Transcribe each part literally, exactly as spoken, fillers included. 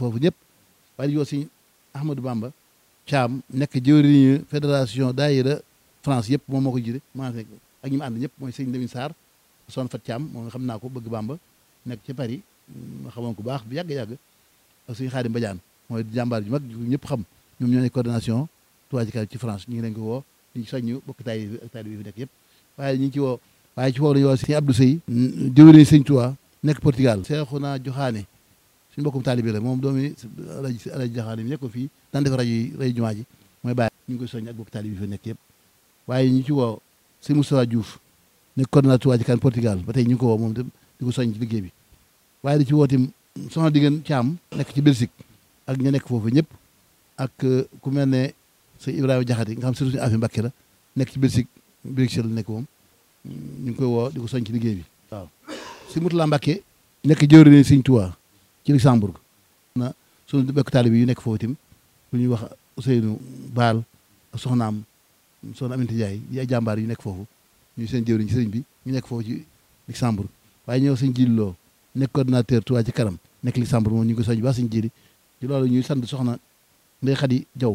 foofu ñëpp waaye di woo sëñ Ahmadou Bamba Thiam nekk jëwriñu fédération daayira France yëpp moom moo ko jiite maa fekk ak ñi mu ànd ñëpp mooy sëñ Lamine Sarr son fat Thiam moom nga xam naa ko bëgg Bamba nekk ci Paris ma xamoon ko baax bu yàgg-yàgg ak sëñ Xaadim Badiane mooy jàmbaar ju mag ñëpp xam ñoom ñoo nekk coordination Touba Ca Kanam ci France ñu ngi leen ko woo ñu soññu bokk taali bi ak taali bi fi nekk yëpp waaye ñu ngi ci woo waaye ci woo lañu woo sëñ Abdou Sey jëwriñ sëñ Touba nekk Portugal Seexuna Joxaane suñu mbokkum taali bi la moom doomi alaji alaji Joxaane mi nekkoon fii daan def rajo yi rajo jumaa ji mooy bàyyi ñu ngi koy soññ ak bokk taali bi fi nekk yëpp waaye ñu ci woo sëñ Moustapha Diouf nekk coordinateur Touba Ca Kanam Portugal ba tey ñu ngi ko woo moom tam di ko soññ ci liggéey bi waaye di ci woo tim soxna Digeen Thiam nekk ci Belgique ak ña nekk foofu ñëpp ak ku mel ne sëñ Ibrahima Jaxate nga xam surtout suñu affaire Mbàkke la nekk ci Belgique Bruxelles la nekk moom ñu ngi koy woo di ko soñ ci liggéey bi waaw si Mutula Mbàkke nekk jëwriñ sëñ Tuubaa ci Luxembourg na suñu bekk taalibe yu nekk foofu tim lu ñuy wax Ousseynou Baal ak soxnaam soxna Aminata Ndiaye yi ay jàmbaar yu nekk foofu ñu seen jëwriñ ci sëriñ bi ñu nekk foofu ci Luxembourg waaye ñëw sëñ Jilloo nekk coordinateur Touba Ca Kanam nekk Luxembourg moom ñu ngi ko soñ ba sëñ jili ci loolu ñuy sant soxna Ndey Xadi Jaw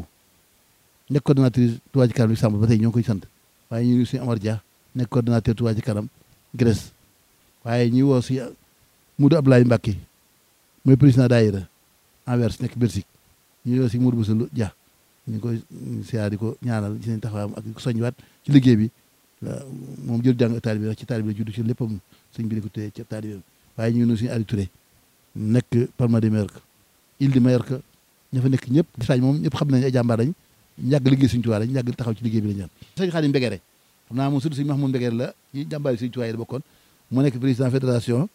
nekk coordinatrice Touba Ca Kanam Luxembourg ba tey ñoo ngi koy sant waaye ñu ngi suñu Amar Dia nekk coordinateur Touba Ca Kanam Grèce waaye ñuy woo si Moudou Abdoulaye Mbacké mooy président daayira Anvers nekk Belgique ñu woo si Moudou Boussa Dia ñu ngi koy siyaar di ko ñaanal ci seen taxawaayam ak ko soñwaat ci liggéey bi moom jël jàng taalibe bi wax ci taalibe bi la judd ci léppam sëñ bi di ko téye ci taalibe bi waaye ñu ngi nuyu suñu Aliou Touré nekk Palma de Mallorca Île de Mallorca ña fa nekk ñëpp Espagne moom ñëpp xam nañ ay jàmbaar lañ yàgg liggéey suñu Tuubaa lañ yàgg taxaw ci liggéey bi lañ ñaan sëñ Xaadim Mbegere xam naa moom surtout sëñ Mahmoud Mbegere la ci jàmbaar yi suñu Tuubaa yi la bokkoon moo nekk président fédération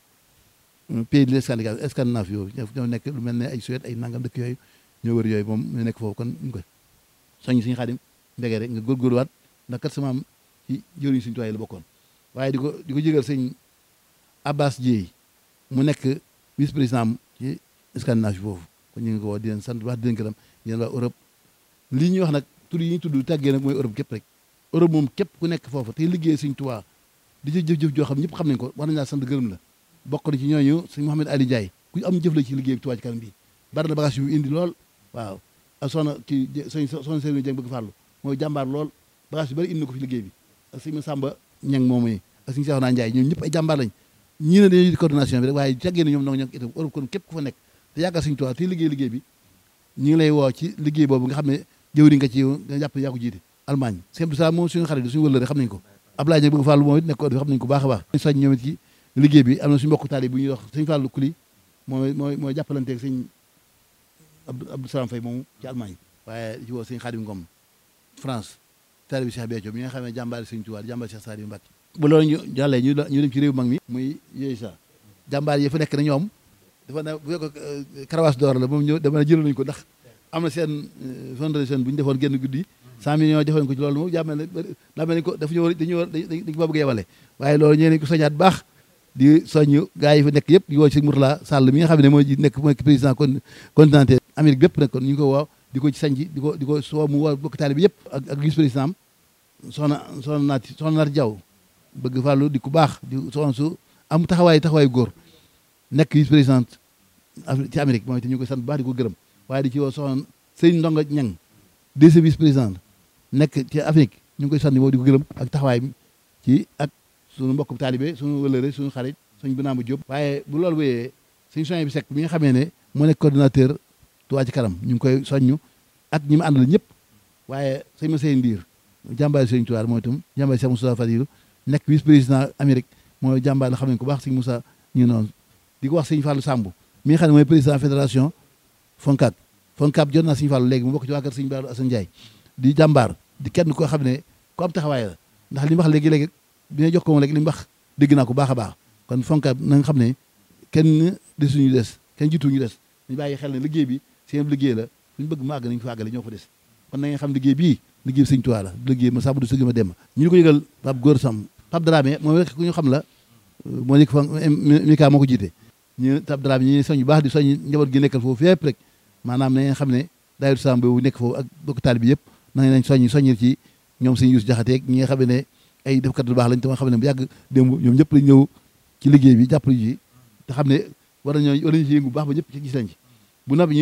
pays de Scandinave yooyu ñoo nekk lu mel ne ay Suède ay nangam dëkk yooyu ñoo wër yooyu moom ñu nekk foofu kon ñu koy soññ suñu Xaadim Mbegere nga góorgóorluwaat ndax kat sama am ci jëriñ suñu Tuubaa yi la bokkoon waaye di ko di ko jégal sëñ Abbas Dieye mu nekk vice président ci Scandinavie foofu kon ñu ngi ko woo di leen sant wax di leen gërëm yéen waa Europe lii ñuy wax nag tur yi ñu tudd tàggee nag mooy Europe képp rek Europe moom képp ku nekk foofu te liggéey Sëñ Tuubaa di ci jëf-jëf joo xam ñëpp xam nañ ko war nañ laa sant gërëm la bokk na ci ñooñu sëñ Mouhamed Ali Ndiaye ku am jëf la ci liggéey Touba Ca Kanam bi bari na bagage yu indi lool waaw ak soxna ci sëñ soxna Serigne Dieng bëgg farlu mooy jàmbaar lool bagage yu bari indi na ko fi liggéey bi ak sëñ Samba Ñang moom yi ak sëñ Seexuna Ndiaye ñoom ñëpp ay jàmbaar lañ ñii ne dañuy coordination bi rek waaye jàggee na ñoom nag ñoo itam Europe kon képp ku fa nekk te yàggal Sëñ Tuubaa te liggéey liggéey bi ñu ngi lay woo ci liggéey boobu nga xam ne jëwriñ nga ci nga jàpp yaa ko jiite Allemagne sëñ Abdou Salaam moom suñu xarit suñu wëllëre xam nañ ko Ablaye Ñang bëgg Fàllu moom it nekk ko xam nañ ko baax a baax soñ ñoom it ci liggéey bi am na suñu mbokk taali bu ñuy wax sëñ Fàllu Kuli mooy mooy mooy jàppalanteeg sëñ Abdou Salaam Fay moomu ci Allemagne waaye ci woo sëñ Xaadim Ngom France taali bi Cheikh Béthio mi nga xam ne jàmbaari Sëñ Tuubaa jàmbaari Cheikh Saliou Mbacké bu loolu ñu jàllee ñu ñu dem ci réew mag mi muy yooyu sa jàmbaar yi fa nekk na ñoom dafa ne bu fekk karawaas d'or la moom ñëw dama ne jël nañu ko ndax am na seen fondation bu ñu defoon genn guddi cent millions defoon ko ci loolu moom jàmmel ne daa mel ni ko dafa ñu war dañu war dañ ko bëgg yebale waaye loolu ñee nañ ko soñaat baax di soññ gars yi fa nekk yëpp di woo ci Mourtala Sall mi nga xam ne mooy nekk mooy président continental Amérique bépp nag kon ñu ngi ko woo di ko ci sañ di ko di ko soo mu woo bokk taali bi yëpp ak ak vice président am soxna soxna naati soxna naati Jaw bëgg fàllu di ku baax di soxna su am taxawaay taxawaay góor nekk vice président ci Amérique moom itam ñu ngi koy sant bu baax di ko gërëm waaye di ci woo soxna sëñ Ndonga Ñang deuxième vice président nekk ci Afrique ñu ngi koy sant moom di ko gërëm ak taxawaay bi ci ak suñu mbokk taalibe suñu wëlëre suñu xarit suñu Binaama Diop waaye bu loolu wéyee suñu soñ bi Seck mi nga xamee ne moo nekk coordinateur Touba Ca Kanam ñu ngi koy soññu ak ñi mu àndal ñëpp waaye sëñ ma sey ndiir jàmbaari sëñ Tuubaa mooy itam jàmbaari Cheikh Moussa Fadilou nekk vice président Amérique mooy jàmbaar la xam ne ko baax sëñ Moussa ñu noonu di ko wax sëñ Fallou Samb mi nga xam ne mooy président fédération Foncab Foncab jot naa sëñ Fallou léegi mu bokk ci waa kër sëñ Baaru Assane Ndiaye di jàmbaar di kenn koo xam ne ku am taxawaay la ndax li mu wax léegi-léegi bi nga jox ko moom léegi li mu wax dégg naa ko baax a baax kon Foncab na nga xam ne kenn desuñu des kenn jiituñu des ñu bàyyi xel ne liggéey bi seen liggéey la suñu bëgg mu àgg nañ fa àggale ñoo fa des kon na nga xam liggéey bii liggéey bi sëñ Tuubaa la liggéey ma sàmm du sëgg ma dem ñu ko yëgal Pape Góor Sam Pape Dramé moom rek ku ñu xam la moo nekk fa Mika moo ko jiite ñu Pape Dramé ñi soñ bu baax di soñ njaboot gi nekkal foofu fépp rek maanaam na ngeen xam ne daayira Sam boobu nekk foofu ak bokk taal bi yëpp na nañ soñ soññil ci ñoom sëñ Yuusu Jaxate ñi nga xam ne ay defkat lu baax lañ te ma xam ne bu yàgg démb ñoom ñëpp lañ ñëw ci liggéey bi jàppale ji te xam ne war nañoo war nañu ci yëngu bu baax ba ñëpp ci gis lañ ci bu noppi